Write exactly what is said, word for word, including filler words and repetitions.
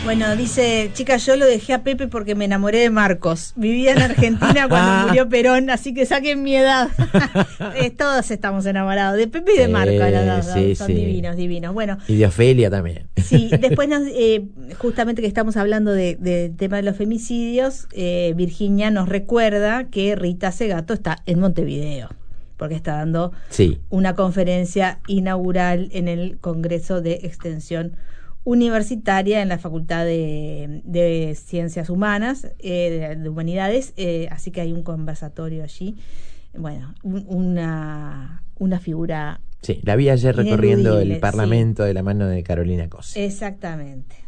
Bueno, dice, chica, yo lo dejé a Pepe porque me enamoré de Marcos. Vivía en Argentina cuando murió Perón, así que saquen mi edad. eh, todos estamos enamorados de Pepe y de Marcos, eh, los dos, sí, son sí. divinos, divinos. Bueno, y de Ofelia también. Sí, después nos, eh, justamente que estamos hablando del de, de tema de los femicidios, eh, Virginia nos recuerda que Rita Segato está en Montevideo, porque está dando sí. una conferencia inaugural en el Congreso de Extensión Universitaria en la Facultad de, de Ciencias Humanas, eh, de, de Humanidades, eh, así que hay un conversatorio allí. Bueno, un, una, una figura. Sí, la vi ayer recorriendo el Parlamento sí. de la mano de Carolina Cose. Exactamente.